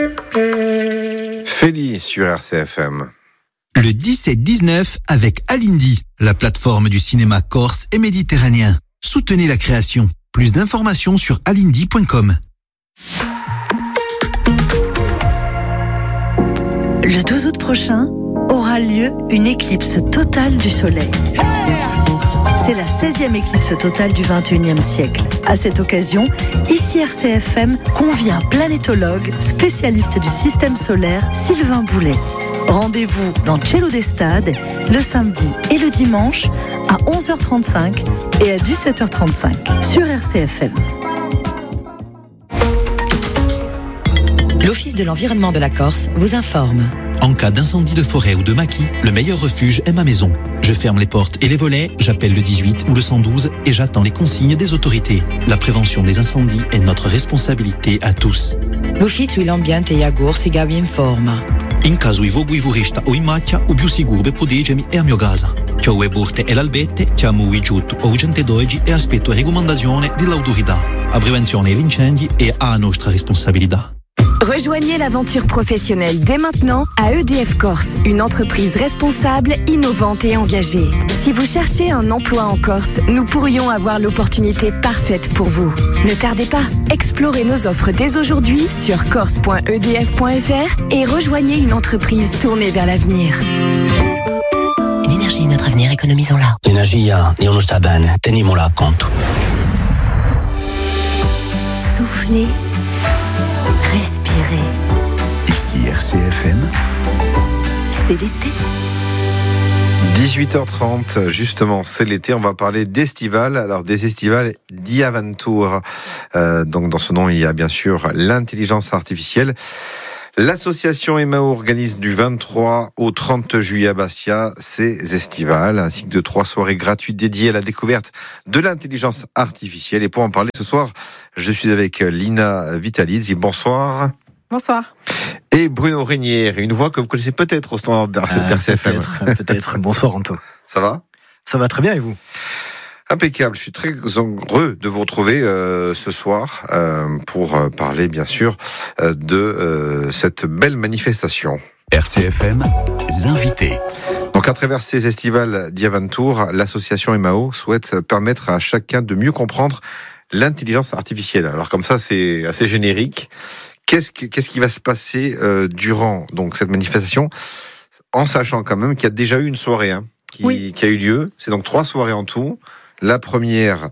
Feli sur RCFM. Le 17-19 avec Alindy, la plateforme du cinéma corse et méditerranéen. Soutenez la création. Plus d'informations sur alindy.com. Le 12 août prochain aura lieu une éclipse totale du Soleil. C'est la 16e éclipse totale du 21e siècle. À cette occasion, ici RCFM convie un planétologue, spécialiste du système solaire, Sylvain Boulet. Rendez-vous dans Cielo d'Estade le samedi et le dimanche à 11h35 et à 17h35 sur RCFM. L'Office de l'environnement de la Corse vous informe. En cas d'incendie de forêt ou de maquis, le meilleur refuge est ma maison. Je ferme les portes et les volets, j'appelle le 18 ou le 112 et j'attends les consignes des autorités. La prévention des incendies est notre responsabilité à tous. L'Ufficio dell'Ambiente e Agur si vi informa. In caso i vogui vorista o in macchia, o più sicuro per proteggermi è a mio casa. Chiove porte e l'albette, chiamo i giut o gente d'oggi e aspetto raccomandazione dell'autorità. La prevenzione degli incendi è a nostra responsabilità. Rejoignez l'aventure professionnelle dès maintenant à EDF Corse, une entreprise responsable, innovante et engagée. Si vous cherchez un emploi en Corse, nous pourrions avoir l'opportunité parfaite pour vous. Ne tardez pas, explorez nos offres dès aujourd'hui sur corse.edf.fr et rejoignez une entreprise tournée vers l'avenir. L'énergie est notre avenir, économisons-la. L'energia è uno sta bene, teniamola a conto. Soufflez, respirez. Ici RCFM. C'est l'été. 18h30, justement, c'est l'été. On va parler d'estival. Alors, des estivales d'Iaventura. Donc, dans ce nom, il y a bien sûr l'intelligence artificielle. L'association EMAO organise du 23 au 30 juillet à Bastia ces estivales, ainsi que de 3 soirées gratuites dédiées à la découverte de l'intelligence artificielle. Et pour en parler ce soir, je suis avec Lina Vitalidze. Bonsoir. Bonsoir. Et Bruno Régnier, une voix que vous connaissez peut-être au standard d'RCFM. Peut-être. Bonsoir Anto. Ça va ? Ça va très bien et vous ? Impeccable. Je suis très heureux de vous retrouver ce soir pour parler bien sûr de cette belle manifestation. RCFM, l'invité. Donc à travers ces estivales d'Iaventura, l'association EMAO souhaite permettre à chacun de mieux comprendre l'intelligence artificielle. Alors comme ça, c'est assez générique. Qu'est-ce qui va se passer durant donc cette manifestation, en sachant quand même qu'il y a déjà eu une soirée qui a eu lieu. C'est donc 3 soirées en tout. La première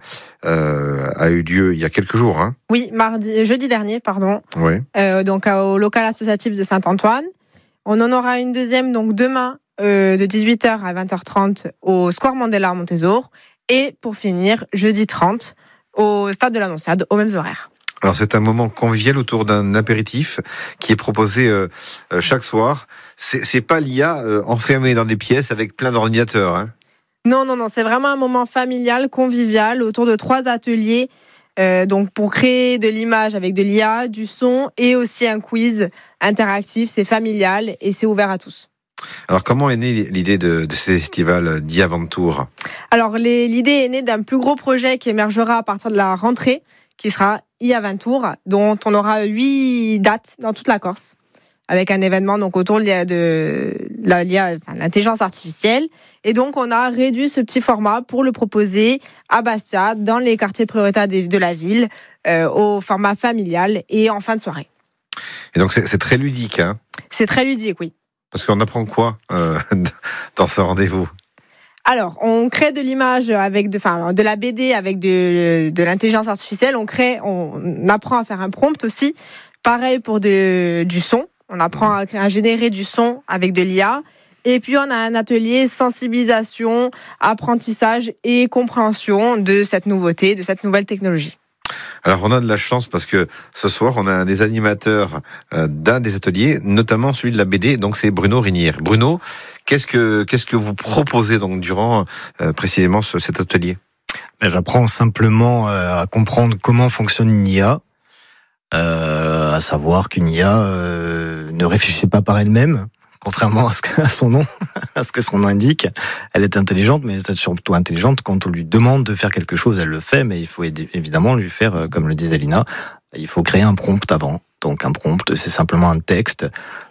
a eu lieu il y a quelques jours. Oui, jeudi dernier, pardon. Oui. Donc au local associatif de Saint-Antoine. On en aura une deuxième donc demain de 18h à 20h30 au Square Mandela à Montésor. Et pour finir, jeudi 30 au stade de l'Annonciade, aux mêmes horaires. Alors c'est un moment convivial autour d'un apéritif qui est proposé chaque soir. C'est pas l'IA enfermée dans des pièces avec plein d'ordinateurs. Non, c'est vraiment un moment familial, convivial, autour de 3 ateliers. Donc pour créer de l'image avec de l'IA, du son et aussi un quiz interactif. C'est familial et c'est ouvert à tous. Alors comment est née l'idée de ces estivales d'Iaventura ? Alors l'idée est née d'un plus gros projet qui émergera à partir de la rentrée, qui sera Iaventuro, dont on aura 8 dates dans toute la Corse, avec un événement donc autour de l'intelligence artificielle. Et donc, on a réduit ce petit format pour le proposer à Bastia, dans les quartiers prioritaires de la ville, au format familial et en fin de soirée. Et donc, c'est très ludique, C'est très ludique, oui. Parce qu'on apprend quoi dans ce rendez-vous ? Alors, on crée de l'image avec de la BD avec de l'intelligence artificielle. On apprend à faire un prompt aussi. Pareil pour du son. On apprend à générer du son avec de l'IA. Et puis, on a un atelier sensibilisation, apprentissage et compréhension de cette nouveauté, de cette nouvelle technologie. Alors, on a de la chance parce que ce soir, on a un des animateurs d'un des ateliers, notamment celui de la BD, donc c'est Bruno Régnier. Bruno, qu'est-ce que vous proposez donc durant précisément cet atelier ? J'apprends simplement à comprendre comment fonctionne une IA, à savoir qu'une IA ne réfléchit pas par elle-même, contrairement à son nom, à ce que son nom indique. Elle est intelligente, mais elle est surtout intelligente quand on lui demande de faire quelque chose, elle le fait, mais il faut évidemment lui faire, comme le disait Lina, il faut créer un prompt avant. Donc un prompt, c'est simplement un texte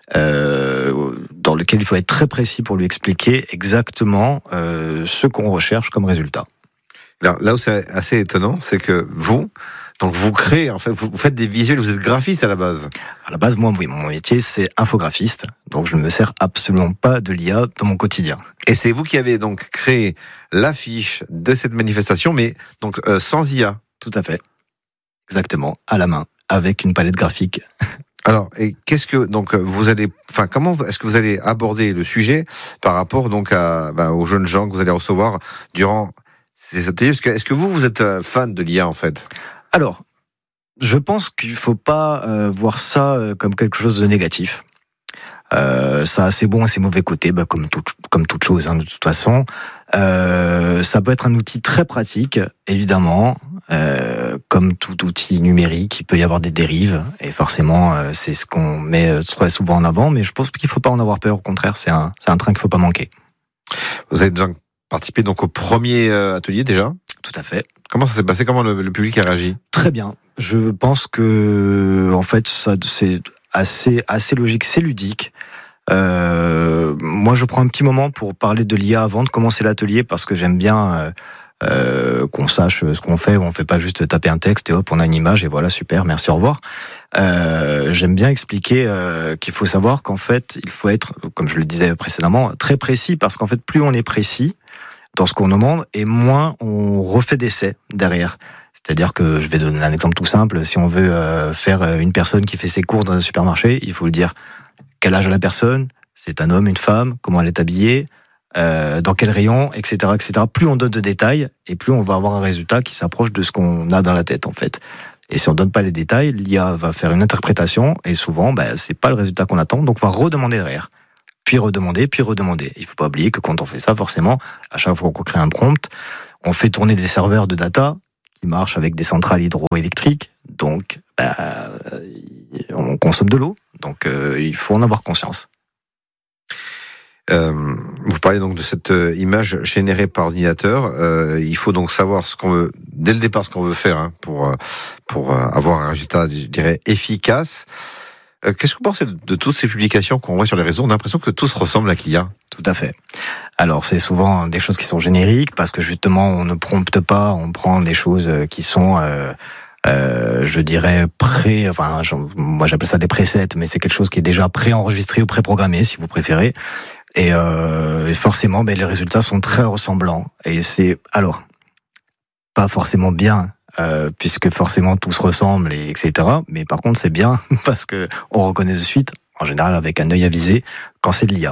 dans lequel il faut être très précis pour lui expliquer exactement ce qu'on recherche comme résultat. Là où c'est assez étonnant, c'est que vous créez, en fait, vous faites des visuels, vous êtes graphiste à la base. À la base, moi, oui, mon métier, c'est infographiste. Donc, je ne me sers absolument pas de l'IA dans mon quotidien. Et c'est vous qui avez donc créé l'affiche de cette manifestation, mais donc sans IA. Tout à fait. Exactement. À la main, avec une palette graphique. Alors, et qu'est-ce que donc comment est-ce que vous allez aborder le sujet par rapport donc aux jeunes gens que vous allez recevoir durant ces ateliers? Est-ce que vous êtes fan de l'IA en fait? Alors, je pense qu'il ne faut pas voir ça comme quelque chose de négatif. Ça a ses bons et ses mauvais côtés, comme toute chose, de toute façon. Ça peut être un outil très pratique, évidemment. Comme tout outil numérique, il peut y avoir des dérives. Et forcément, c'est ce qu'on met très souvent en avant. Mais je pense qu'il ne faut pas en avoir peur. Au contraire, c'est un train qu'il ne faut pas manquer. Vous avez déjà participé donc au premier atelier déjà? Tout à fait. Comment ça s'est passé? Comment le public a réagi? Très bien. Je pense que, en fait, ça, c'est assez logique, c'est ludique. Moi, je prends un petit moment pour parler de l'IA avant de commencer l'atelier parce que j'aime bien qu'on sache ce qu'on fait. On fait pas juste taper un texte et hop, on a une image et voilà, super, merci, au revoir. J'aime bien expliquer qu'il faut savoir qu'en fait, il faut être, comme je le disais précédemment, très précis parce qu'en fait, plus on est précis dans ce qu'on demande et moins on refait d'essais derrière. C'est-à-dire que, je vais donner un exemple tout simple, si on veut faire une personne qui fait ses courses dans un supermarché, il faut lui dire quel âge a la personne, c'est un homme, une femme, comment elle est habillée, dans quel rayon, etc., etc. Plus on donne de détails, et plus on va avoir un résultat qui s'approche de ce qu'on a dans la tête, en fait. Et si on donne pas les détails, l'IA va faire une interprétation, et souvent, c'est pas le résultat qu'on attend, donc on va redemander derrière. Puis redemander, puis redemander. Il faut pas oublier que quand on fait ça, forcément, à chaque fois qu'on crée un prompt, on fait tourner des serveurs de data qui marchent avec des centrales hydroélectriques, donc on consomme de l'eau, donc il faut en avoir conscience. Vous parlez donc de cette image générée par ordinateur. Il faut donc savoir ce qu'on veut dès le départ, ce qu'on veut faire pour avoir un résultat, je dirais, efficace. Qu'est-ce que vous pensez de toutes ces publications qu'on voit sur les réseaux? On a l'impression que tout se ressemble à l'IA. Tout à fait. Alors c'est souvent des choses qui sont génériques parce que justement on ne prompte pas, on prend des choses qui sont je dirais moi j'appelle ça des presets, mais c'est quelque chose qui est déjà préenregistré ou préprogrammé si vous préférez. Et forcément, les résultats sont très ressemblants. Et c'est alors pas forcément bien, puisque forcément tout se ressemble, etc. Mais par contre, c'est bien parce que on reconnaît de suite, en général avec un œil avisé, quand c'est de l'IA.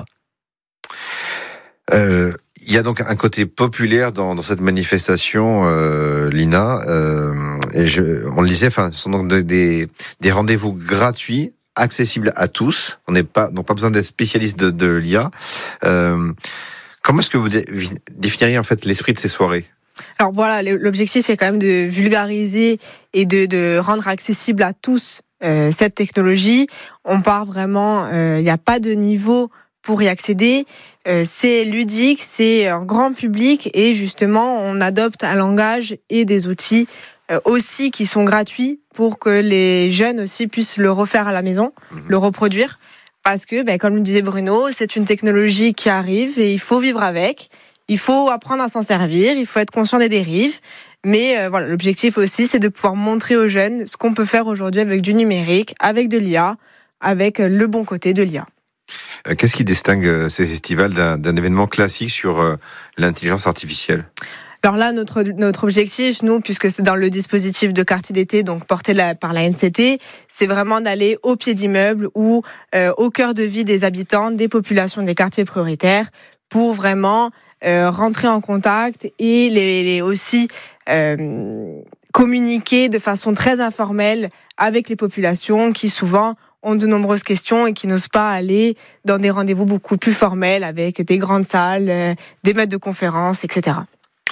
Il y a donc un côté populaire dans cette manifestation, Lina. On le disait, ce sont donc des rendez-vous gratuits, accessibles à tous. On n'est pas besoin d'être spécialiste de l'IA. Comment est-ce que vous définiriez en fait l'esprit de ces soirées? Alors voilà, l'objectif est quand même de vulgariser et de rendre accessible à tous cette technologie. On part vraiment, il n'y a pas de niveau pour y accéder. C'est ludique, c'est un grand public et justement, on adopte un langage et des outils aussi qui sont gratuits pour que les jeunes aussi puissent le refaire à la maison, le reproduire. Parce que, comme le disait Bruno, c'est une technologie qui arrive et il faut vivre avec. Il faut apprendre à s'en servir, il faut être conscient des dérives. Mais voilà, l'objectif aussi, c'est de pouvoir montrer aux jeunes ce qu'on peut faire aujourd'hui avec du numérique, avec de l'IA, avec le bon côté de l'IA. Qu'est-ce qui distingue ces festivals d'un événement classique sur l'intelligence artificielle? Alors là, notre objectif, nous, puisque c'est dans le dispositif de quartier d'été, donc porté par la NCT, c'est vraiment d'aller au pied d'immeubles ou au cœur de vie des habitants, des populations des quartiers prioritaires, pour vraiment rentrer en contact et les aussi communiquer de façon très informelle avec les populations qui souvent ont de nombreuses questions et qui n'osent pas aller dans des rendez-vous beaucoup plus formels avec des grandes salles, des maîtres de conférences, etc.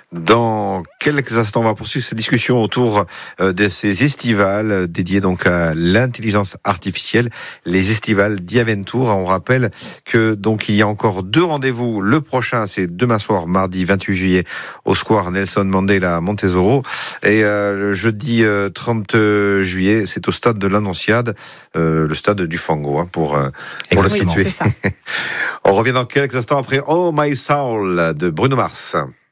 Dans quelques instants, on va poursuivre cette discussion autour de ces estivales dédiées donc à l'intelligence artificielle, les estivales d'Iaventour. On rappelle que donc il y a encore 2 rendez-vous. Le prochain, c'est demain soir, mardi 28 juillet, au square Nelson Mandela à Montesoro, et le jeudi 30 juillet, c'est au stade de l'Annonciade, le stade du Fango, pour le situer. C'est ça. On revient dans quelques instants après Oh My Soul de Bruno Mars.